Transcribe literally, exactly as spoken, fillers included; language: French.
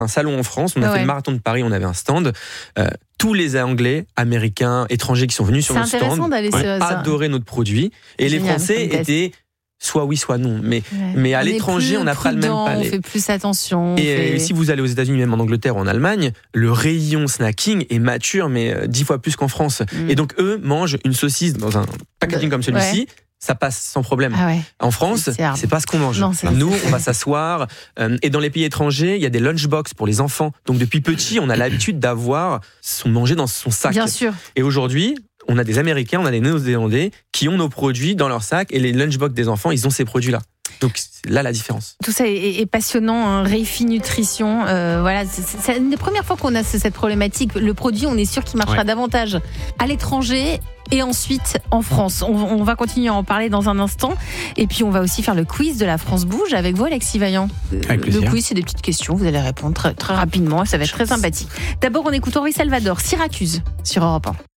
un salon en France, on a ouais. fait le marathon de Paris, on avait un stand. Euh, tous les Anglais, Américains, étrangers qui sont venus sur C'est notre stand intéressant d'aller ont sur ça. adoré notre produit. Et Génial, les Français comme test. étaient soit oui, soit non. Mais, Ouais. mais à On est l'étranger, plus on n'a pas le même prudent, palais. On fait plus attention. on Et fait... euh, si vous allez aux États-Unis, même en Angleterre ou en Allemagne, le rayon snacking est mature, mais euh, dix fois plus qu'en France. Mm. Et donc, eux mangent une saucisse dans un packaging comme celui-ci. Ouais. Ça passe sans problème. Ah ouais. En France, C'est hard. c'est pas ce qu'on mange. Non, c'est- Nous, on va s'asseoir. Euh, et dans les pays étrangers, il y a des lunchbox pour les enfants. Donc depuis petit, on a l'habitude d'avoir son manger dans son sac. Bien sûr. Et aujourd'hui, on a des Américains, on a des Néo-Zélandais qui ont nos produits dans leur sac. Et les lunchbox des enfants, ils ont ces produits-là. Donc c'est là la différence. Tout ça est, est passionnant, hein. Réfi Nutrition. Euh, voilà, c'est, c'est une des premières fois qu'on a cette problématique. Le produit, on est sûr qu'il marchera Ouais. davantage à l'étranger et ensuite en France. On, on va continuer à en parler dans un instant. Et puis on va aussi faire le quiz de la France Bouge avec vous, Alexis Vaillant. Euh, Avec plaisir. Le quiz, c'est des petites questions. Vous allez répondre très, très rapidement. Ça va être très sympathique. D'abord, on écoute Henri Salvador, Syracuse, sur Europe un.